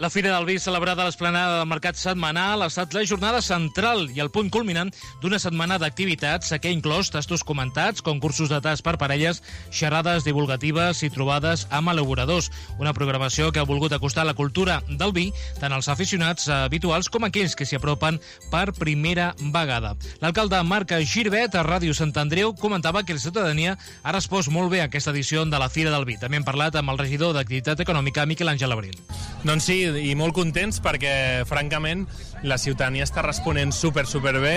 La Fira del Vi, celebrada a l'esplanada del Mercat Setmanal, ha estat la jornada central i el punt culminant d'una setmana d'activitats que ha inclòs tastos comentats, concursos de tast per parelles, xerrades divulgatives i trobades amb elaboradors. Una programació que ha volgut acostar la cultura del vi tant als aficionats habituals com aquells que s'hi apropen per primera vegada. L'alcalde Marc Girbet, a Ràdio Sant Andreu, comentava que la ciutadania ha respost molt bé a aquesta edició de la Fira del Vi. També hem parlat amb el regidor d'Activitat Econòmica, Miquel Àngel Abril. Doncs sí, i molt contents perquè, francament, la ciutadania està responent superbé.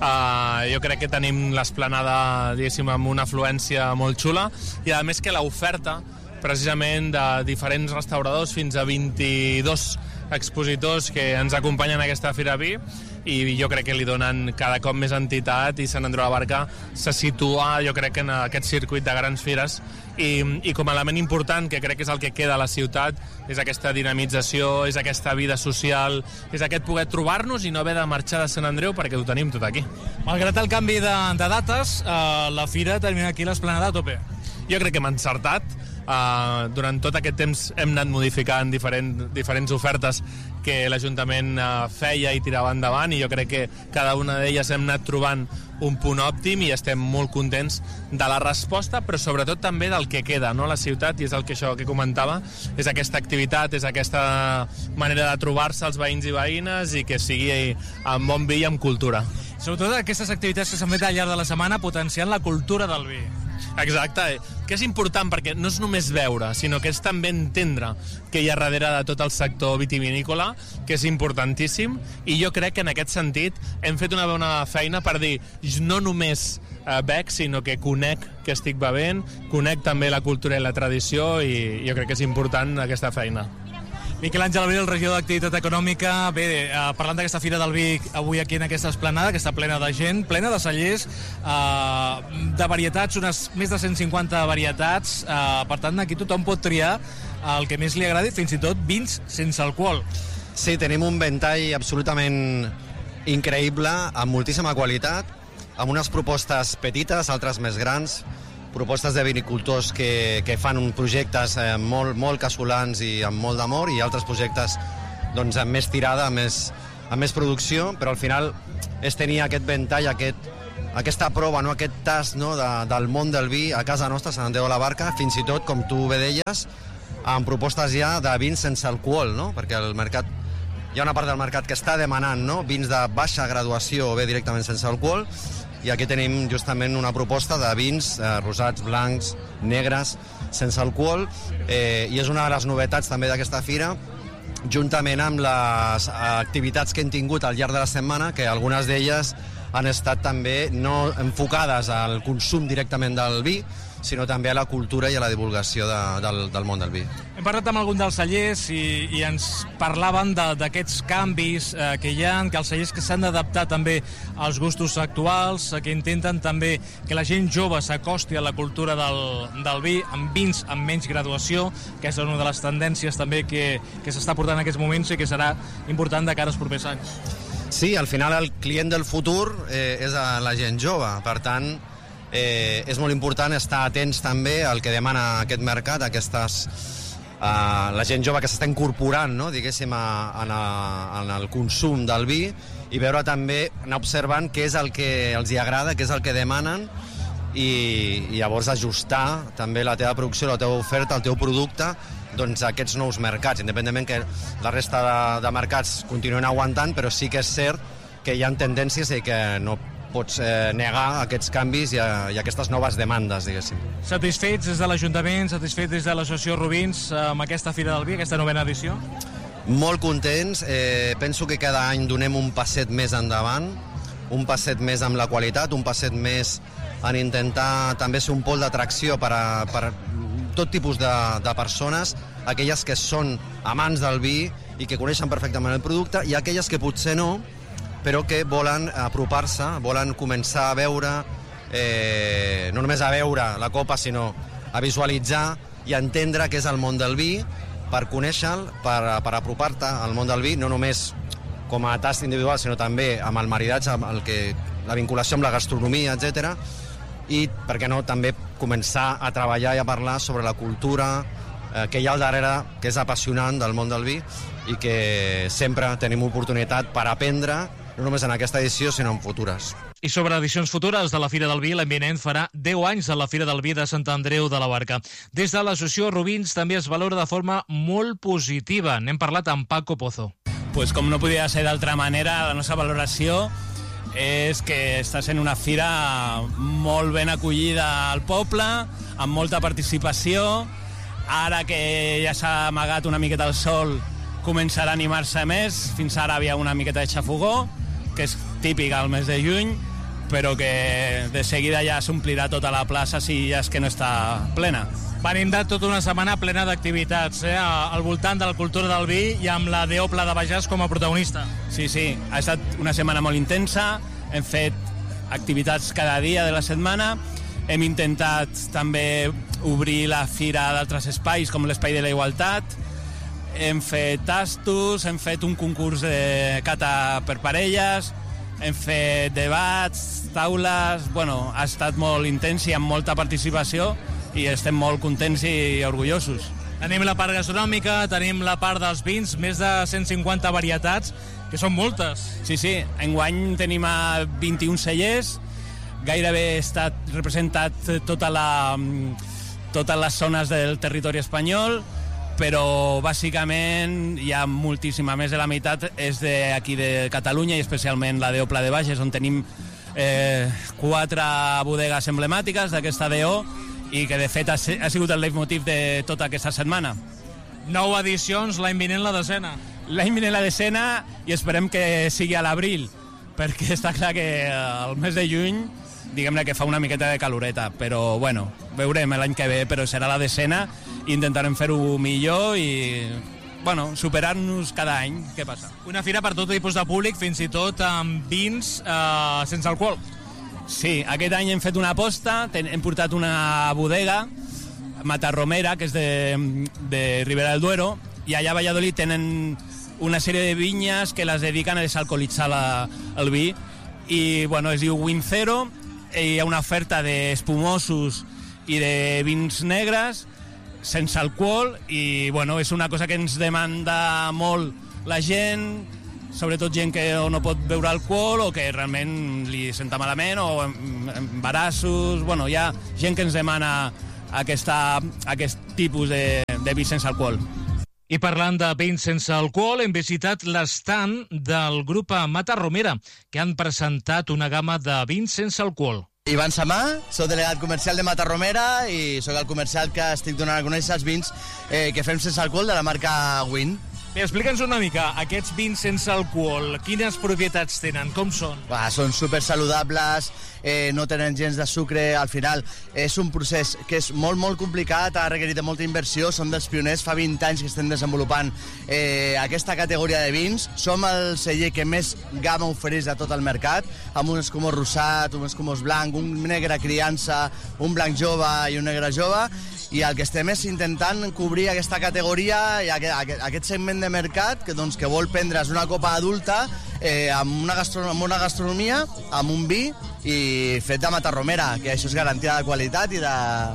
Jo crec que tenim l'esplanada, diguéssim, amb una afluència molt xula i, a més, que l'oferta, precisament, de diferents restauradors, fins a 22 expositors que ens acompanyen a aquesta Fira Vi, i jo crec que li donen cada cop més entitat, i Sant Andreu de la Barca se situa, jo crec, en aquest circuit de grans fires, i com a element important, que crec que és el que queda a la ciutat, és aquesta dinamització, és aquesta vida social, és aquest poder trobar-nos i no haver de marxar de Sant Andreu perquè ho tenim tot aquí. Malgrat el canvi de dates, la Fira termina aquí l'esplanada a tope. Jo crec que hem encertat. Durant tot aquest temps hem anat modificant diferents ofertes que l'Ajuntament feia i tirava endavant, i jo crec que cada una d'elles hem anat trobant un punt òptim i estem molt contents de la resposta, però sobretot també del que queda, no?, a la ciutat, i és això que comentava, és aquesta activitat, és aquesta manera de trobar-se els veïns i veïnes i que sigui amb bon vi i amb cultura. Sobretot aquestes activitats que s'han fet al llarg de la setmana potenciant la cultura del vi. Exacte, que és important perquè no és només veure, sinó que és també entendre què hi ha darrere de tot el sector vitivinícola, que és importantíssim, i jo crec que en aquest sentit hem fet una bona feina per dir no només bec, sinó que conec que estic bevent, conec també la cultura i la tradició, i jo crec que és important aquesta feina. Miquel Àngel Abril, regidor d'Activitat Econòmica. Bé, parlant d'aquesta Fira del Vi avui aquí en aquesta esplanada, que està plena de gent, plena de cellers, de varietats, unes més de 150 varietats. Per tant, aquí tothom pot triar el que més li agradi, fins i tot vins sense alcohol. Sí, tenim un ventall absolutament increïble, amb moltíssima qualitat, amb unes propostes petites, altres més grans, propostes de vinicultors que fan projectes molt casolans i amb molt d'amor, i altres projectes doncs, amb més tirada, amb més producció, però al final és tenir aquest ventall, aquesta prova, no? Aquest tast, no? del món del vi a casa nostra, Sant Andreu de la Barca, fins i tot, com tu bé deies, amb propostes ja de vins sense alcohol, no? Perquè el mercat, hi ha una part del mercat que està demanant, no?, vins de baixa graduació o bé directament sense alcohol, i aquí tenim justament una proposta de vins rosats, blancs, negres, sense alcohol, i és una de les novetats també d'aquesta fira, juntament amb les activitats que hem tingut al llarg de la setmana, que algunes d'elles han estat també no enfocades al consum directament del vi, sinó també a la cultura i a la divulgació del món del vi. Hem parlat amb algun dels cellers i ens parlaven d'aquests canvis que hi ha, que els cellers que s'han d'adaptar també als gustos actuals, que intenten també que la gent jove s'acosti a la cultura del vi, amb vins amb menys graduació, que és una de les tendències també que s'està portant en aquests moments i que serà important de cara als propers anys. Sí, al final el client del futur és la gent jove, per tant, és molt important estar atents també al que demana aquest mercat, la gent jove que s'està incorporant, no?, diguéssim, en el consum del vi, i veure també, anar observant què és el que els hi agrada, què és el que demanen, i llavors ajustar també la teva producció, la teva oferta, el teu producte, doncs a aquests nous mercats, independentment que la resta de mercats continuen aguantant, però sí que és cert que hi ha tendències i que no pots negar aquests canvis i aquestes noves demandes, diguéssim. Satisfets des de l'Ajuntament, satisfets des de l'Associació Rubins amb aquesta Fira del Vi, aquesta novena edició? Molt contents, penso que cada any donem un passet més endavant, un passet més amb la qualitat, un passet més en intentar també ser un pol d'atracció per a tot tipus de persones, aquelles que són amants del vi i que coneixen perfectament el producte, i aquelles que potser no, però que volen apropar-se, volen començar a veure, no només a veure la copa, sinó a visualitzar i a entendre què és el món del vi, per conèixer-lo, per apropar-te al món del vi, no només com a tast individual, sinó també amb el maridatge, amb la vinculació amb la gastronomia, etc. I, per què no, també començar a treballar i a parlar sobre la cultura que hi ha al darrere, que és apassionant del món del vi i que sempre tenim oportunitat per aprendre, no només en aquesta edició, sinó en futures. I sobre edicions futures de la Fira del Vi, l'any vinent farà 10 anys de la Fira del Vi de Sant Andreu de la Barca. Des de l'associació Rubins també es valora de forma molt positiva. N'hem parlat amb Paco Pozo. Pues com no podia ser d'altra manera, la nostra valoració és que està sent una fira molt ben acollida al poble, amb molta participació. Ara que ja s'ha amagat una miqueta el sol, començarà a animar-se més. Fins ara havia una miqueta de xafogó, que és típica al mes de juny, però que de seguida ja s'omplirà tota la plaça si ja és que no està plena. Venim de tota una setmana plena d'activitats, al voltant de la cultura del vi i amb la Deopla de Bages com a protagonista. Sí, ha estat una setmana molt intensa, hem fet activitats cada dia de la setmana, hem intentat també obrir la fira d'altres espais com l'Espai de la Igualtat, hem fet tastos, hem fet un concurs de cata per parelles, hem fet debats, taules... Bueno, ha estat molt intens i amb molta participació i estem molt contents i orgullosos. Tenim la part gastronòmica, tenim la part dels vins, més de 150 varietats, que són moltes. Sí, enguany tenim 21 cellers, gairebé ha estat representat totes les zones del territori espanyol, però bàsicament hi ha moltíssima, més de la meitat és d'aquí de Catalunya i especialment la Deopla de Bages, on tenim 4 bodegues emblemàtiques d'aquesta DO i que de fet ha sigut el leitmotiv de tota aquesta setmana. 9 edicions, l'any vinent la 10ª. L'any vinent la 10ª i esperem que sigui a l'abril, perquè està clar que el mes de juny diguem-ne que fa una miqueta de caloreta, però bueno, veurem l'any que ve, però serà la 10ª i intentarem fer-ho millor i bueno, superar-nos cada any. Què passa? Una fira per tot tipus de públic, fins i tot amb vins sense alcohol. Sí, aquest any hem fet una aposta, hem portat una bodega, Matarromera, que és de Ribera del Duero, i allà a Valladolid tenen una sèrie de vinyes que les dediquen a desalcoholitzar el vi, i bueno, es diu Win Zero, hi ha una oferta d'espumosos i de vins negres sense alcohol i bueno, és una cosa que ens demanda molt la gent, sobretot gent que no pot beure alcohol o que realment li senta malament o embarassos, bueno, hi ha gent que ens demana aquest tipus de vi sense alcohol. I parlant de vins sense alcohol, hem visitat l'estand del grup Matarromera, que han presentat una gamma de vins sense alcohol. Ivan Samà, soc delegat comercial de Matarromera i sóc el comercial que estic donant a conèixer els vins que fem sense alcohol de la marca Win. Bé, explica'ns una mica, aquests vins sense alcohol, quines propietats tenen, com són? Són super saludables, no tenen gens de sucre, al final és un procés que és molt, molt complicat, ha requerit de molta inversió, som dels pioners, fa 20 anys que estem desenvolupant aquesta categoria de vins, som el celler que més gamma ofereix a tot el mercat, amb un escumós rosat, un escumós blanc, un negre criança, un blanc jove i un negre jove, i el que estem és intentant cobrir aquesta categoria i aquest segment de mercat que vol prendre's una copa adulta amb una gastronomia, amb un vi i fet de Matarromera, que això és garantia de qualitat i de...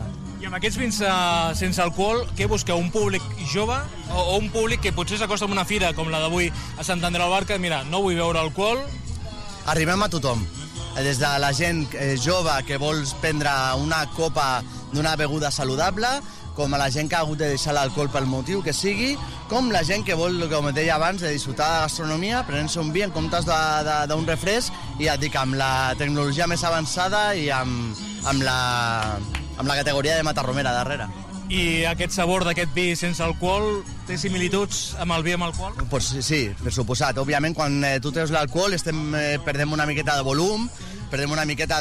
I amb aquests vins sense alcohol, què busqueu? Un públic jove o un públic que potser s'acosta a una fira com la d'avui a Sant Andreu de la Barca? Mira, no vull beure alcohol. Arribem a tothom. Des de la gent jove que vols prendre una copa d'una beguda saludable, com a la gent que ha hagut de deixar l'alcohol pel motiu que sigui, com la gent que vol, com et deia abans, de disfrutar de gastronomia, prenent-se un vi en comptes d'un refresc, i et dic, amb la tecnologia més avançada i amb la categoria de Matarromera darrere. I aquest sabor d'aquest vi sense alcohol té similituds amb el vi amb alcohol? Pues sí, per suposat. Òbviament, quan tu treus l'alcohol perdem una miqueta de volum, perdem una miqueta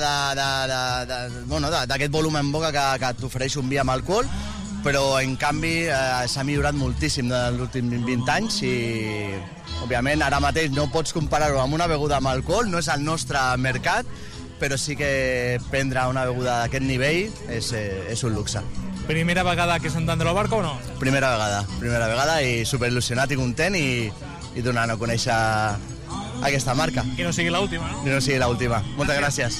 d'aquest volum en boca que t'ofereix un vi amb alcohol, però en canvi s'ha millorat moltíssim en els últims 20 anys i òbviament ara mateix no pots comparar-ho amb una beguda amb alcohol, no és el nostre mercat, però sí que prendre una beguda d'aquest nivell és un luxe. Primera vegada que Sant Andreu de la Barca o no? Primera vegada i superil·lusionat i content i donant a conèixer aquesta marca. Que no sigui l'última, no? Que no sigui l'última. Moltes gràcies.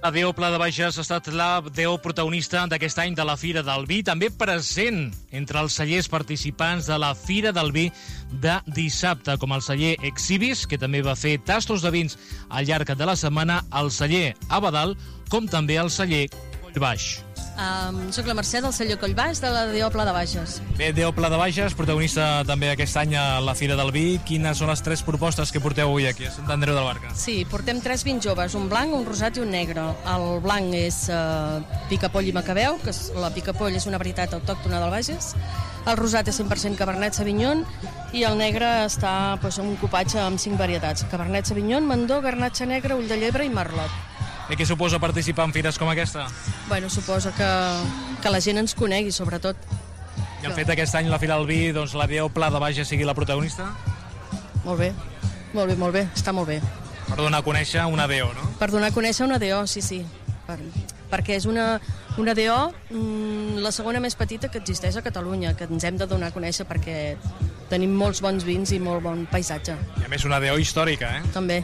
La DO Pla de Bages ha estat la DO protagonista d'aquest any de la Fira del Vi, també present entre els cellers participants de la Fira del Vi de dissabte, com el celler Exhibis, que també va fer tastos de vins al llarg de la setmana, el celler Abadal, com també el celler Collbaix. Soc la Mercè del celler Collbaix de la DO Pla de Bages. Bé, DO Pla de Bages, protagonista també aquest any a la Fira del Vi. Quines són les 3 propostes que porteu avui aquí a Sant Andreu de la Barca? Sí, portem 3 vins joves, un blanc, un rosat i un negre. El blanc és Picapoll i Macabeu, que la Picapoll és una varietat autòctona del Bages. El rosat és 100% Cabernet Sauvignon i el negre està en un copatge amb 5 varietats. Cabernet Sauvignon, Mandó, Garnatxa Negra, Ull de Llebre i Merlot. I què suposa participar en fires com aquesta? Bueno, suposa que la gent ens conegui, sobretot. I el fet d'aquest any la Fira del Vi, doncs la DO Pla de Bages sigui la protagonista? Molt bé, molt bé, està molt bé. Per donar a conèixer una DO, no? Per donar a conèixer una DO, sí. Perquè és una DO la segona més petita que existeix a Catalunya, que ens hem de donar a conèixer perquè tenim molts bons vins i molt bon paisatge. I a més una DO històrica, També,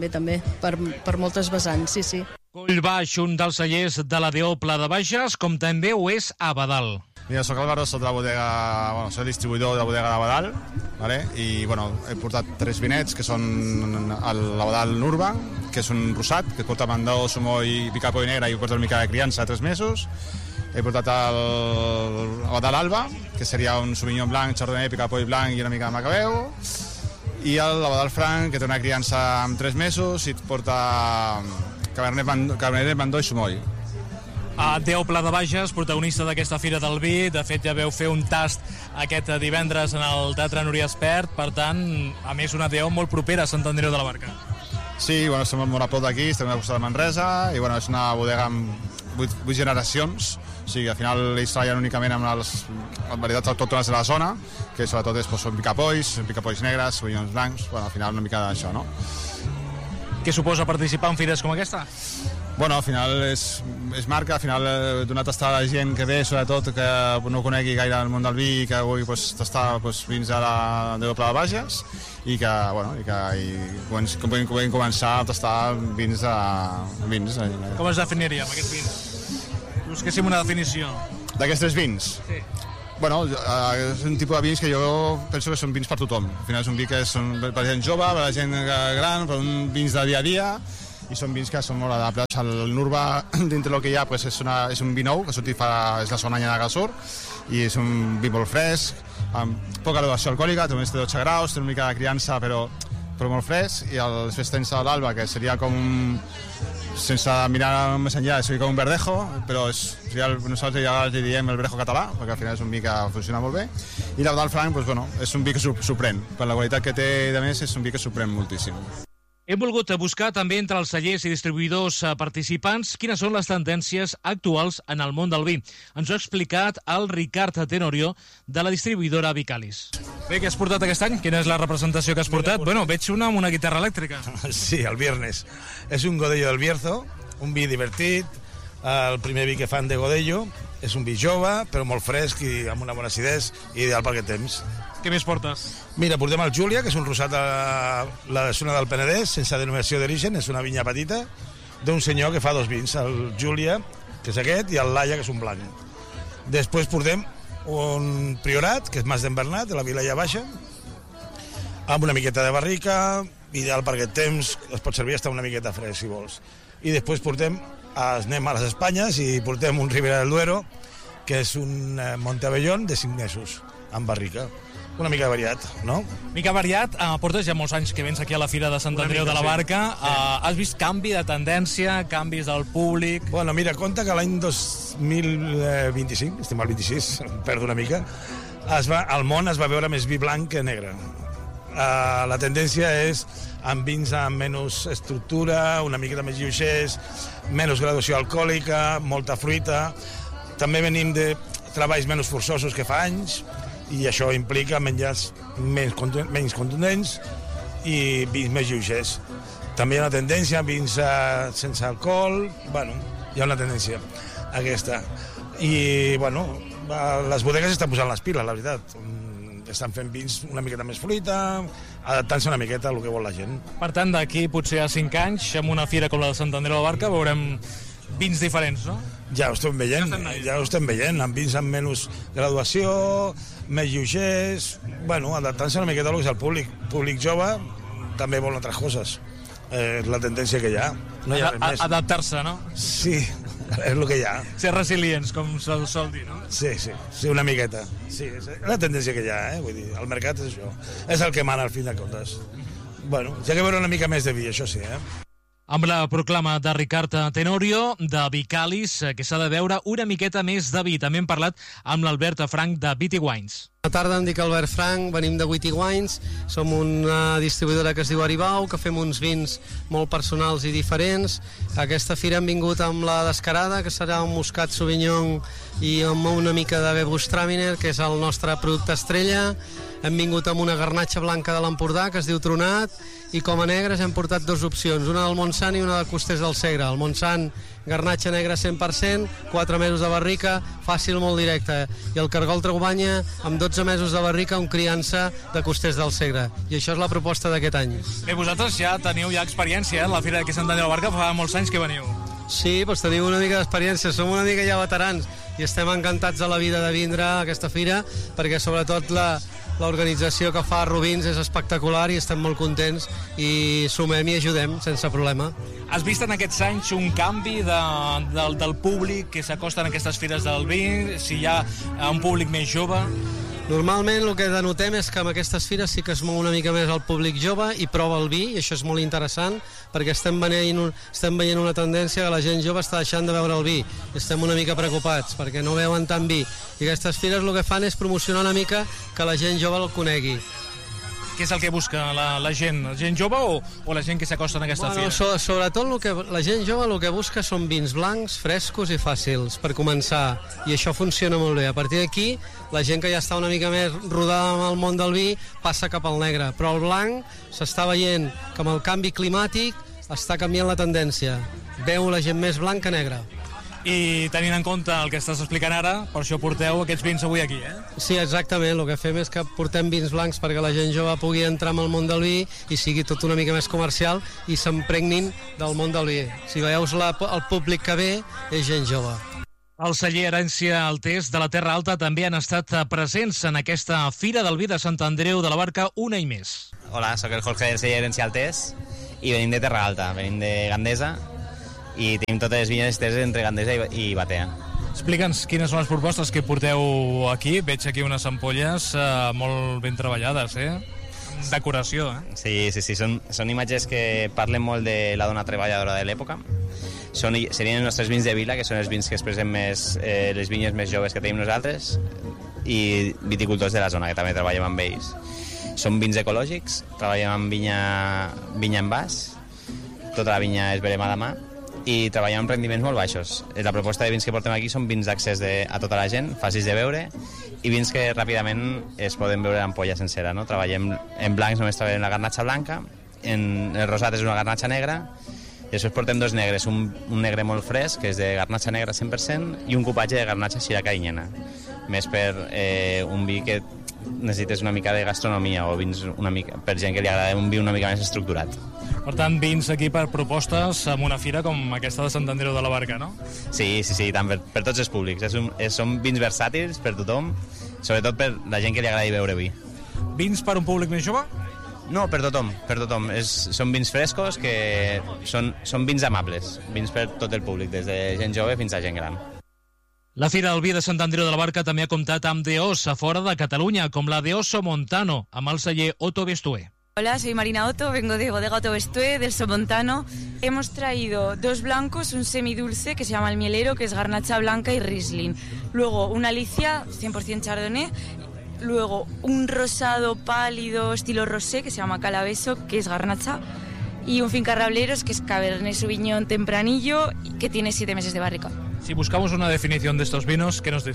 per moltes vessants, sí. Collbaix, un dels cellers de la DO Pla de Bages, com també ho és Abadal. Mira, soc Álvaro, soc de la bodega, soc distribuïdor de la bodega d'Abadal, ¿vale? I he portat 3 vinets, que són l'Abadal Nurba, que és un rosat, que porta Mandó, Sumo i Picapoll negre, i porta una mica de criança, 3 mesos. He portat l'Abadal Alba, que seria un Sauvignon blanc, Chardonnay, Picapoll blanc i una mica de Macabeu. I l'Abadal Franc, que té una criança amb 3 mesos i porta Cabernet Mandó i Sumoll. DO Pla de Bages, protagonista d'aquesta Fira del Vi. De fet, ja veu fer un tast aquest divendres en el Teatre Núria Espert. Per tant, a més, una DO molt propera a Sant Andreu de la Barca. Sí, estem molt a prop d'aquí, estem a la costa de Manresa, i és una bodega amb 8 generacions. O sigui, al final ells treballen únicament amb les varietats autòctones de la zona, que sobretot són picapolls negres, sauvignons blancs, al final una mica d'això, no? Què suposa participar en fires com aquesta? Bueno, al final és marca, al final donar tastar a la gent que ve, sobretot que no conegui gaire el món del vi i que vulgui tastar vins a la DO Pla de Bages i que puguin començar a tastar vins. Com es definiria amb aquests vins? Busquéssim una definició. D'aquests 3 vins? Sí. Bueno, és un tipus de vins que jo penso que són vins per tothom. Al final és un vi que són per la gent jove, per la gent gran, per vins de dia a dia, i són vins que són molt adaptats. El Nurba, dintre del que hi ha, és un vi nou, que és la segona any de Gasur, i és un vi molt fresc, amb poca graduació alcohòlica, té més de 12 graus, té una mica de criança, però molt fresc, i el Festenc de l'Alba, que seria com, sense mirar més enllà, seria com un verdejo, però nosaltres ja li diem el verdejo català, perquè al final és un vi que funciona molt bé, i l'Abadal Franc és un vi que sorprèn, per la qualitat que té, de més, és un vi que sorprèn moltíssim. Hem volgut buscar també entre els cellers i distribuïdors participants quines són les tendències actuals en el món del vi. Ens ho ha explicat el Ricard Tenorio, de la distribuïdora Vicalis. Bé, què has portat aquest any? Quina és la representació que has portat? Bueno, veig una amb una guitarra elèctrica. Sí, el viernes. És un Godello del Bierzo, un vi divertit, el primer vi que fan de Godello. És un vi jove, però molt fresc i amb una bona acidesa, ideal per aquest temps. Què més portes? Mira, portem el Júlia, que és un rosat de la zona del Penedès, sense denominació d'origen, és una vinya petita, d'un senyor que fa 2 vins, el Júlia, que és aquest, i el Laia, que és un blanc. Després portem un Priorat, que és Mas d'en Bernat, de la Vilella Baixa, amb una miqueta de barrica, ideal per aquest temps, es pot servir estar una miqueta fresc, si vols. I després anem a les Espanyes i portem un Ribera del Duero, que és un Montebellón de 5 mesos, amb barrica. Una mica variat, no? Mica variat. Portes ja molts anys que vens aquí a la Fira de Sant Andreu de la Barca. Sí. Has vist canvi de tendència, canvis del públic? Bueno, mira, compte que l'any 2025, estem al 26, perdo una mica, al món es va veure més vi blanc que negre. La tendència és amb vins amb menys estructura, una miqueta més lleugers, menys graduació alcohòlica, molta fruita. També venim de treballs menys forçosos que fa anys, i això implica menjars menys contundents i vins més lleugers. També hi ha una tendència a vins sense alcohol, bueno, hi ha una tendència aquesta. I, bueno, les bodegues estan posant les piles, la veritat. Estan fent vins una miqueta més fruita, adaptant-se una miqueta al que vol la gent. Per tant, d'aquí potser a 5 anys, amb una fira com la de Sant Andreu de la Barca, veurem vins diferents, no? Ja ho estem veient, amb vins amb menys graduació, més lleugers, bueno, adaptant-se una miqueta al que és el públic. El públic jove també vol altres coses. És la tendència que hi ha. No hi ha res més. Adaptar-se, no? Sí, és el que hi ha. Ser resilients, com se'l sol dir, no? Sí, una miqueta. Sí, és la tendència que hi ha, vull dir, el mercat és això. És el que mana al fin de comptes. Bueno, ja que veure una mica més de vi, això sí, Amb la proclama de Ricard Tenorio, de Vicalis, que s'ha de veure una miqueta més de vi. També hem parlat amb l'Albert Frank de Witty Wines. Bona tarda, em dic Albert Frank, venim de Witty Wines, som una distribuïdora que es diu Aribau, que fem uns vins molt personals i diferents. A aquesta fira hem vingut amb la Descarada, que serà un Muscat Sauvignon i amb una mica de Gewürztraminer, que és el nostre producte estrella. Hem vingut amb una garnatxa blanca de l'Empordà, que es diu Tronat, i com a negres hem portat dues opcions, una del Montsant i una de Costers del Segre. El Montsant, garnatxa negra 100%, 4 mesos de barrica, fàcil, molt directe. I el Cargol Traubanya, amb 12 mesos de barrica, un criança de Costers del Segre. I això és la proposta d'aquest any. Bé, vosaltres ja teniu experiència, en la Fira de Sant Andreu de la Barca, fa molts anys que veniu. Sí, doncs tenim una mica d'experiència, som una mica ja veterans i estem encantats de la vida de vindre a aquesta fira, perquè sobretot l'organització que fa Rubins és espectacular i estem molt contents i sumem i ajudem sense problema. Has vist en aquests anys un canvi del públic que s'acosta en aquestes fires del vi, si hi ha un públic més jove? Normalment el que denotem és que en aquestes fires sí que es mou una mica més el públic jove i prova el vi, i això és molt interessant perquè estem veient una tendència que la gent jove està deixant de beure el vi i estem una mica preocupats perquè no beuen tant vi, i aquestes fires el que fan és promocionar una mica que la gent jove el conegui. Què és el que busca la gent? La gent jove o la gent que s'acosta en aquesta fira? Sobretot la gent jove el que busca són vins blancs, frescos i fàcils, per començar, i això funciona molt bé. A partir d'aquí, la gent que ja està una mica més rodada amb el món del vi passa cap al negre, però el blanc s'està veient que amb el canvi climàtic està canviant la tendència. Veu la gent més blanc que negre. I tenint en compte el que estàs explicant ara, per això porteu aquests vins avui aquí, Sí, exactament, el que fem és que portem vins blancs perquè la gent jove pugui entrar en el món del vi i sigui tot una mica més comercial i s'empregnin del món del vi. Si veieu el públic que ve, és gent jove. El celler Herència Altés de la Terra Alta també han estat presents en aquesta Fira del Vi de Sant Andreu de la Barca un any més. Hola, sóc el Jorge del celler Herència Altés i venim de Terra Alta, venim de Gandesa, i tenim totes les vinyes esteses entre Gandesa i Batea. Explica'ns quines són les propostes que porteu aquí. Veig aquí unes ampolles molt ben treballades, decoració, Sí, són imatges que parlen molt de la dona treballadora de l'època. Serien els nostres vins de vila, que són els vins que expressen més les vinyes més joves que tenim nosaltres, i viticultors de la zona, que també treballem amb ells. Són vins ecològics, treballem amb vinya en vas, tota la vinya és verema de mà, i treballem amb rendiments molt baixos. La proposta de vins que portem aquí són vins d'accés a tota la gent, fàcils de beure, i vins que ràpidament es poden beure d'ampolla sencera. No? Treballem en blancs, només treballem la garnatxa blanca, en el rosat és una garnatxa negra, i després portem dos negres, un negre molt fresc, que és de garnatxa negra 100%, i un cupatge de garnatxa xiracarinyena, més per un vi que necessites una mica de gastronomia, o vins una mica, per gent que li agrada un vi una mica més estructurat. Per tant, vins aquí per propostes en una fira com aquesta de Sant Andreu de la Barca, no? Sí, tant, per tots els públics. Són vins versàtils per tothom, sobretot per la gent que li agradi beure vi. Vins per un públic més jove? No, per tothom. Són vins frescos, que són vins amables, vins per tot el públic, des de gent jove fins a gent gran. La Fira del Vi de Sant Andreu de la Barca també ha comptat amb DOs a fora de Catalunya, com la de Oso Montano, amb el celler Otto Bestué. Hola, soy Marina Otto, vengo de Bodega Otto Bestué, del Somontano. Hemos traído dos blancos, un semidulce que se llama el Mielero, que es garnacha blanca y Riesling. Luego una Alicia, 100% Chardonnay. Luego un rosado pálido estilo rosé, que se llama Calabeso, que es garnacha. Y un Finca Rableros, que es Cabernet Sauvignon tempranillo, que tiene 7 meses de barrica. Si buscamos una definición de estos vinos, ¿qué nos dice?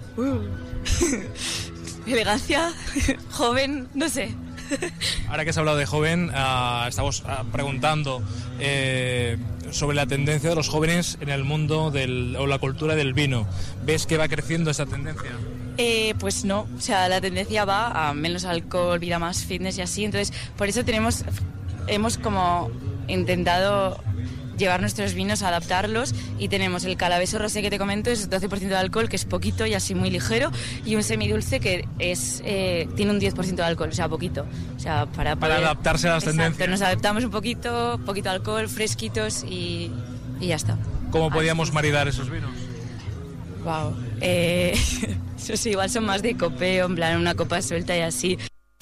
Elegancia, joven, no sé. Ahora que has hablado de joven, estamos preguntando sobre la tendencia de los jóvenes en el mundo o la cultura del vino. ¿Ves que va creciendo esa tendencia? Pues no, o sea, la tendencia va a menos alcohol, vida más fitness y así. Entonces, por eso hemos como intentado llevar nuestros vinos, adaptarlos, y tenemos el calabeso rosé que te comento, es 12% de alcohol, que es poquito y así muy ligero, y un semidulce que tiene un 10% de alcohol, o sea, poquito. O sea, para adaptarse a las tendencias. Nos adaptamos un poquito de alcohol, fresquitos y ya está. ¿Cómo podíamos maridar esos vinos? Wow. Eso sí, igual son más de copeo, en plan una copa suelta y así.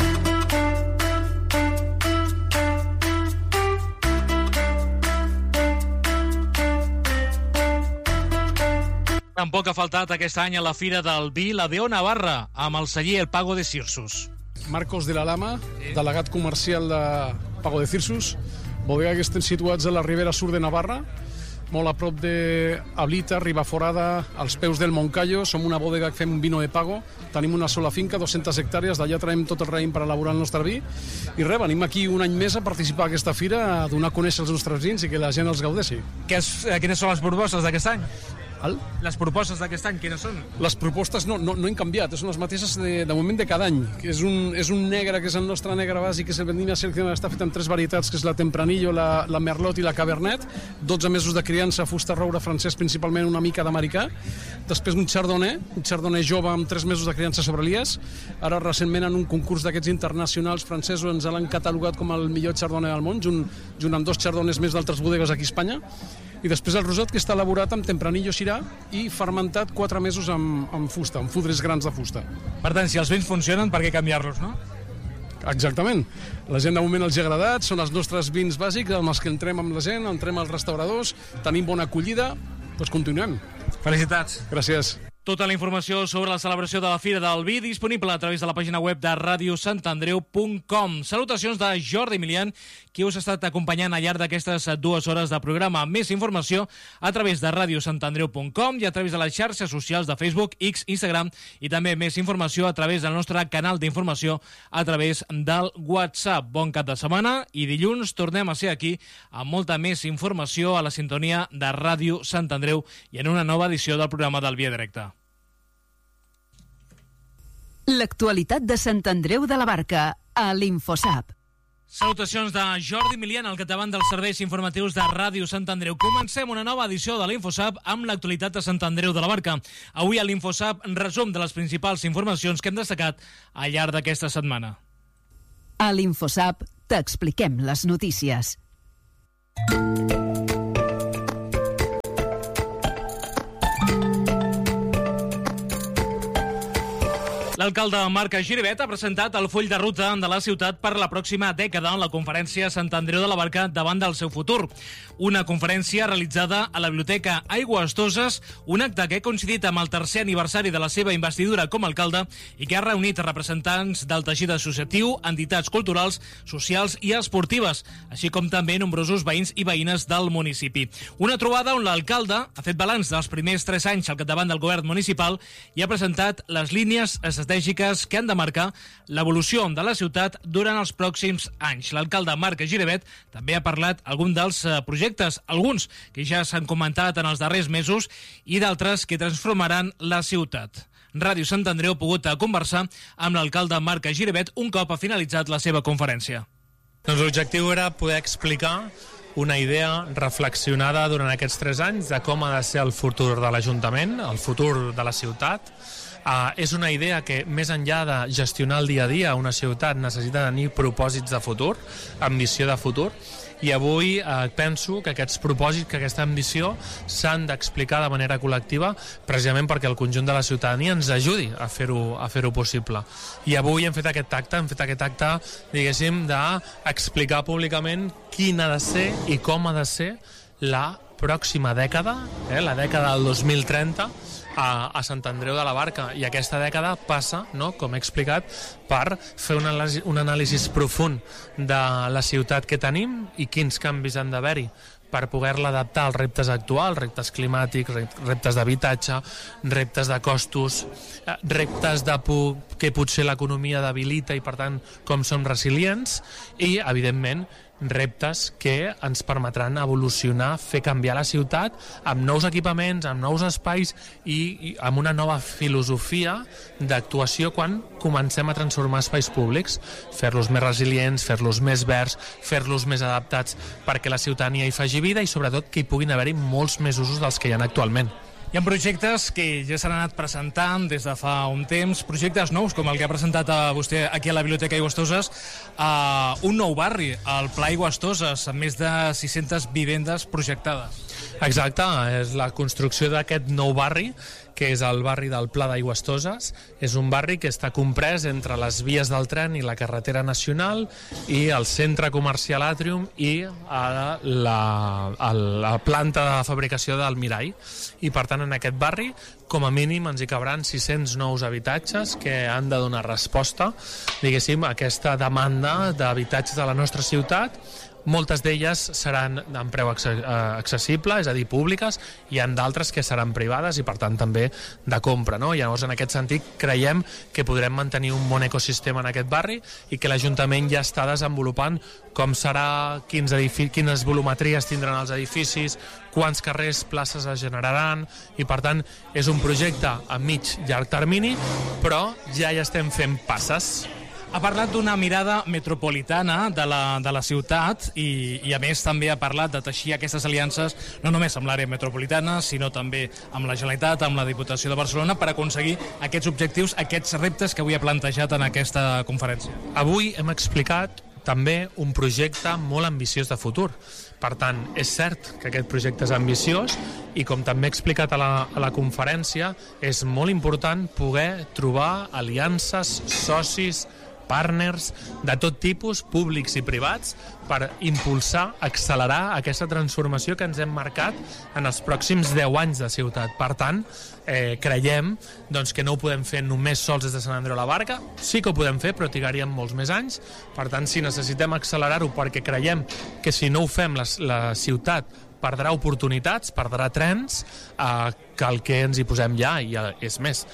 Tampoc ha faltat aquest any a la Fira del Vi la Deo Navarra, amb el celler El Pago de Cirsus. Marcos de la Lama, delegat comercial de Pago de Cirsus, bodega que estem situats a la Ribera Sur de Navarra, molt a prop de Ablita, Ribaforada, als peus del Moncayo. Som una bodega que fem un vino de pago, tenim una sola finca, 200 hectàrees, d'allà traiem tot el raïm per elaborar el nostre vi, i res, venim aquí un any més a participar a aquesta fira, a donar a conèixer els nostres vins i que la gent els gaudeixi. Quines són les propostes d'aquest any? Les propostes d'aquest any, quines són? Les propostes no han canviat, són les mateixes de moment de cada any. És un negre, que és el nostre negre bàsic, que és el Vendimia Seleccionada, està fet amb 3 varietats, que és la Tempranillo, la Merlot i la Cabernet, 12 mesos de criança, fusta roure francès, principalment una mica d'americà. Després un Chardonnay jove amb 3 mesos de criança sobre lies. Ara, recentment, en un concurs d'aquests internacionals francesos ens l'han catalogat com el millor Chardonnay del món, junt amb 2 Chardonnays més d'altres bodegues aquí a Espanya. I després el rosat, que està elaborat amb Tempranillo Syrah i fermentat 4 mesos amb fusta, amb fudres grans de fusta. Per tant, si els vins funcionen, per què canviar-los, no? Exactament. La gent de moment els ha agradat, són els nostres vins bàsics, amb els que entrem amb la gent, entrem als restauradors, tenim bona acollida, doncs continuem. Felicitats. Gràcies. Tota la informació sobre la celebració de la Fira del Vi disponible a través de la pàgina web de radiosantandreu.com. Salutacions de Jordi Milian, qui us ha estat acompanyant al llarg d'aquestes 2 hores de programa. Més informació a través de radiosantandreu.com i a través de les xarxes socials de Facebook, X, Instagram, i també més informació a través del nostre canal d'informació a través del WhatsApp. Bon cap de setmana i dilluns tornem a ser aquí amb molta més informació a la sintonia de Ràdio Sant Andreu i en una nova edició del programa del Via Directe. L'actualitat de Sant Andreu de la Barca, a l'Infosap. Salutacions de Jordi Milian, al capdavant dels serveis informatius de Ràdio Sant Andreu. Comencem una nova edició de l'Infosap amb l'actualitat de Sant Andreu de la Barca. Avui a l'Infosap, resum de les principals informacions que hem destacat al llarg d'aquesta setmana. A l'Infosap t'expliquem les notícies. L'alcalde Marc Giribet ha presentat el full de ruta de la ciutat per la pròxima dècada en la conferència Sant Andreu de la Barca davant del seu futur. Una conferència realitzada a la Biblioteca Aigües Toses, un acte que ha coincidit amb el 3è aniversari de la seva investidura com a alcalde i que ha reunit representants del teixit associatiu, entitats culturals, socials i esportives, així com també nombrosos veïns i veïnes del municipi. Una trobada on l'alcalde ha fet balanç dels primers 3 anys al capdavant del govern municipal i ha presentat les línies estratègiques que han de marcar l'evolució de la ciutat durant els pròxims anys. L'alcalde Marc Giribet també ha parlat alguns dels projectes, alguns que ja s'han comentat en els darrers mesos i d'altres que transformaran la ciutat. Ràdio Sant Andreu ha pogut conversar amb l'alcalde Marc Giribet un cop ha finalitzat la seva conferència. Doncs l'objectiu era poder explicar una idea reflexionada durant aquests 3 anys de com ha de ser el futur de l'Ajuntament, el futur de la ciutat. És una idea que, més enllà de gestionar el dia a dia, una ciutat necessita tenir propòsits de futur, ambició de futur, i avui penso que aquests propòsits, que aquesta ambició s'han d'explicar de manera col·lectiva precisament perquè el conjunt de la ciutadania ens ajudi a fer-ho possible. I avui hem fet aquest acte, diguéssim, d'explicar públicament quin ha de ser i com ha de ser la pròxima dècada, la dècada del 2030, a Sant Andreu de la Barca, i aquesta dècada passa, no, com he explicat, per fer un anàlisi profund de la ciutat que tenim i quins canvis han d'haver-hi per poder-la adaptar als reptes actuals, reptes climàtics, reptes d'habitatge, reptes de costos, reptes que potser l'economia debilita i, per tant, com som resilients, i, evidentment, reptes que ens permetran evolucionar, fer canviar la ciutat amb nous equipaments, amb nous espais i amb una nova filosofia d'actuació quan comencem a transformar espais públics, fer-los més resilients, fer-los més verds, fer-los més adaptats perquè la ciutadania hi faci vida i sobretot que hi puguin haver-hi molts més usos dels que hi ha actualment. Hi ha projectes que ja s'han anat presentant des de fa un temps, projectes nous, com el que ha presentat vostè aquí a la Biblioteca Aigües-Toses, un nou barri, el Pla Aigües-Toses, amb més de 600 vivendes projectades. Exacte, és la construcció d'aquest nou barri, que és el barri del Pla d'Aigües-Toses. És un barri que està comprès entre les vies del tren i la carretera nacional i el centre comercial Atrium i la planta de fabricació del Mirall. I per tant, en aquest barri, com a mínim, ens hi cabran 600 nous habitatges que han de donar resposta, diguéssim, a aquesta demanda d'habitatges de la nostra ciutat. Moltes d'elles seran en preu accessible, és a dir, públiques, i en d'altres que seran privades i, per tant, també de compra, no? Llavors, en aquest sentit, creiem que podrem mantenir un bon ecosistema en aquest barri i que l'Ajuntament ja està desenvolupant com serà, quines volumetries tindran els edificis, quants carrers, places es generaran, i, per tant, és un projecte a mig llarg termini, però ja hi estem fent passes. Ha parlat d'una mirada metropolitana de la ciutat i a més també ha parlat de teixir aquestes aliances no només amb l'àrea metropolitana, sinó també amb la Generalitat, amb la Diputació de Barcelona, per aconseguir aquests objectius, aquests reptes que avui ha plantejat en aquesta conferència. Avui hem explicat també un projecte molt ambiciós de futur. Per tant, és cert que aquest projecte és ambiciós i, com també he explicat a la conferència, és molt important poder trobar aliances, socis, partners de tot tipus, públics i privats, per impulsar, accelerar aquesta transformació que ens hem marcat en els pròxims 10 anys de ciutat. Per tant, creiem que no ho podem fer només sols des de Sant Andreu de la Barca, sí que ho podem fer, però trigaríem molts més anys. Per tant, si necessitem accelerar-ho perquè creiem que si no ho fem la ciutat perdrà oportunitats, perdrà trens, cal que ens hi posem ja, i és més,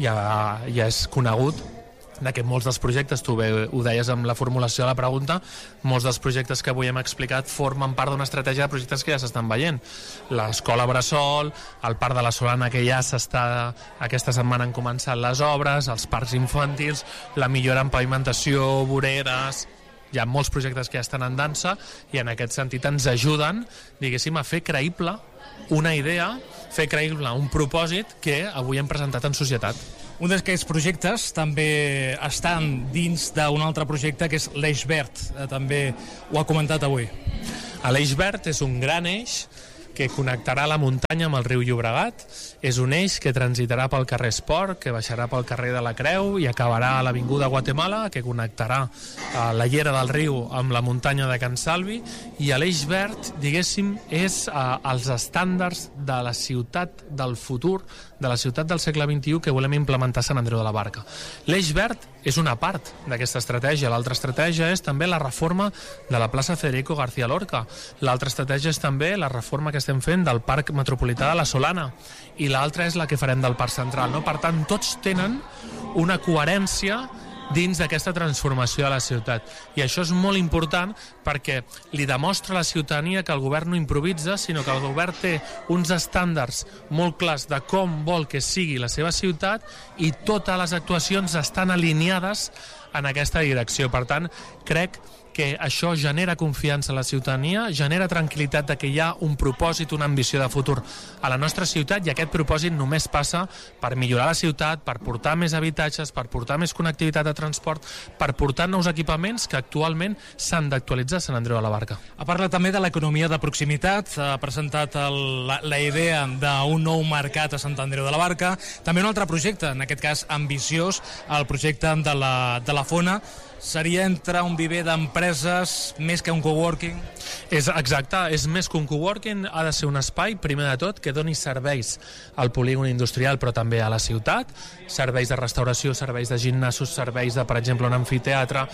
ja és conegut que molts dels projectes, tu bé ho deies amb la formulació de la pregunta, molts dels projectes que avui hem explicat formen part d'una estratègia de projectes que ja s'estan veient. L'escola Bressol, el Parc de la Solana, que ja aquesta setmana han començat les obres, els parcs infantils, la millora en pavimentació, voreres. Hi ha molts projectes que ja estan en dansa i en aquest sentit ens ajuden, diguéssim, a fer creïble una idea, fer creïble un propòsit que avui hem presentat en societat. Un d'aquests projectes també estan dins d'un altre projecte que és l'Eix Verd, també ho ha comentat avui. L'Eix Verd és un gran eix que connectarà la muntanya amb el riu Llobregat. És un eix que transitarà pel carrer Esport, que baixarà pel carrer de la Creu i acabarà a l'Avinguda Guatemala, que connectarà la llera del riu amb la muntanya de Can Salvi. I l'Eix Verd, diguéssim, és els estàndards de la ciutat del futur, de la ciutat del segle XXI que volem implementar a Sant Andreu de la Barca. L'Eix Verd és una part d'aquesta estratègia. L'altra estratègia és també la reforma de la plaça Federico García Lorca. L'altra estratègia és també la reforma que estem fent del Parc Metropolità de la Solana. I l'altra és la que farem del Parc Central. No? Per tant, tots tenen una coherència dins d'aquesta transformació de la ciutat. I això és molt important perquè li demostra a la ciutadania que el govern no improvisa, sinó que el govern té uns estàndards molt clars de com vol que sigui la seva ciutat i totes les actuacions estan alineades en aquesta direcció. Per tant, crec que això genera confiança a la ciutadania, genera tranquil·litat de que hi ha un propòsit, una ambició de futur a la nostra ciutat, i aquest propòsit només passa per millorar la ciutat, per portar més habitatges, per portar més connectivitat de transport, per portar nous equipaments que actualment s'han d'actualitzar a Sant Andreu de la Barca. Ha parlat també de l'economia de proximitat, ha presentat la idea d'un nou mercat a Sant Andreu de la Barca, també un altre projecte, en aquest cas ambiciós, el projecte de la Fona. Seria entrar un viver d'empreses més que un coworking? És exacte, és més que un coworking, ha de ser un espai, primer de tot, que doni serveis al polígon industrial, però també a la ciutat, serveis de restauració, serveis de gimnasos, serveis de, per exemple, un amfiteatre,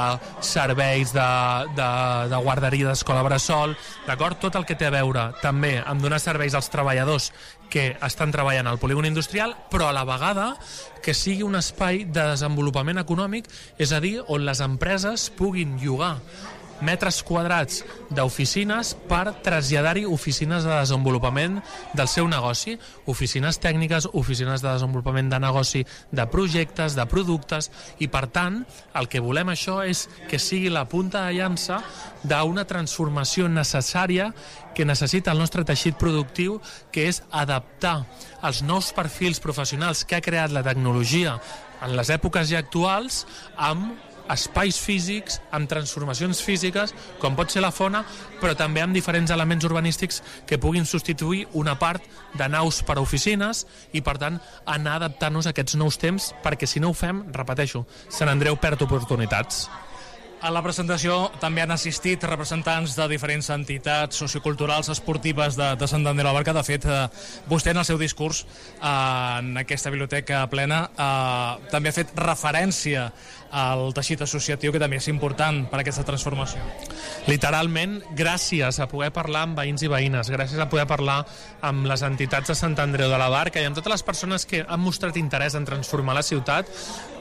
serveis de guarderia d'escola Bressol, d'acord? Tot el que té a veure també amb donar serveis als treballadors que estan treballant al polígon industrial, però a la vegada que sigui un espai de desenvolupament econòmic, és a dir, on les empreses puguin llogar metres quadrats d'oficines per traslladar-hi oficines de desenvolupament del seu negoci, oficines tècniques, oficines de desenvolupament de negoci, de projectes, de productes, i per tant el que volem això és que sigui la punta de llança d'una transformació necessària que necessita el nostre teixit productiu, que és adaptar els nous perfils professionals que ha creat la tecnologia en les èpoques ja actuals amb espais físics, amb transformacions físiques, com pot ser la Fona, però també amb diferents elements urbanístics que puguin substituir una part de naus per a oficines i, per tant, anar adaptant-nos a aquests nous temps, perquè si no ho fem, repeteixo, Sant Andreu perd oportunitats. A la presentació també han assistit representants de diferents entitats socioculturals, esportives de Sant Andreu de la Barca. De fet, vostè en el seu discurs en aquesta biblioteca plena també ha fet referència al teixit associatiu, que també és important per a aquesta transformació. Literalment, gràcies a poder parlar amb veïns i veïnes, gràcies a poder parlar amb les entitats de Sant Andreu de la Barca i amb totes les persones que han mostrat interès en transformar la ciutat,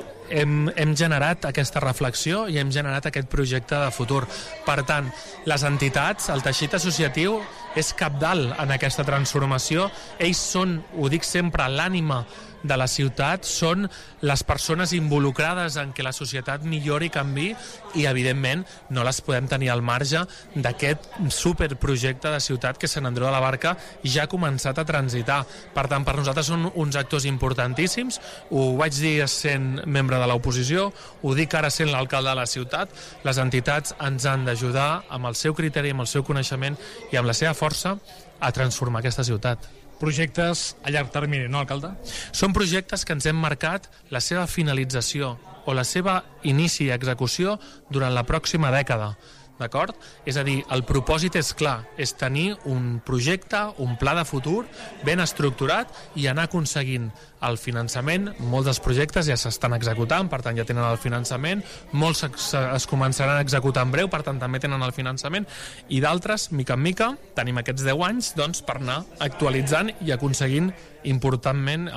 hem generat aquesta reflexió i hem generat aquest projecte de futur. Per tant, les entitats, el teixit associatiu és cabdal en aquesta transformació. Ells són, ho dic sempre, l'ànima de la ciutat, són les persones involucrades en què la societat millori i canvi, i evidentment no les podem tenir al marge d'aquest superprojecte de ciutat que Sant Andreu de la Barca ja ha començat a transitar. Per tant, per nosaltres són uns actors importantíssims. Ho vaig dir sent membre de l'oposició, ho dic ara sent l'alcalde de la ciutat. Les entitats ens han d'ajudar amb el seu criteri, amb el seu coneixement i amb la seva força a transformar aquesta ciutat. Projectes a llarg termini, no, alcalde? Són projectes que ens hem marcat la seva finalització o la seva inici i execució durant la pròxima dècada. D'acord? És a dir, el propòsit és clar, és tenir un projecte, un pla de futur ben estructurat i anar aconseguint el finançament. Molts dels projectes ja s'estan executant, per tant ja tenen el finançament, molts es començaran a executar en breu, per tant també tenen el finançament, i d'altres, mica en mica, tenim aquests 10 anys doncs, per anar actualitzant i aconseguint importantment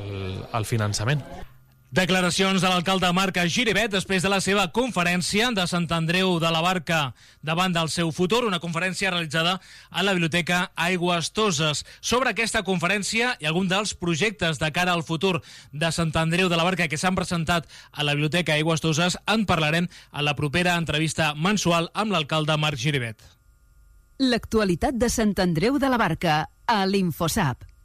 el finançament. Declaracions de l'alcalde Marc Giribet després de la seva conferència de Sant Andreu de la Barca davant del seu futur, una conferència realitzada a la Biblioteca Aigües Toses. Sobre aquesta conferència i algun dels projectes de cara al futur de Sant Andreu de la Barca que s'han presentat a la Biblioteca Aigües Toses en parlarem a la propera entrevista mensual amb l'alcalde Marc Giribet. L'actualitat de Sant Andreu de la Barca a l'Infosap.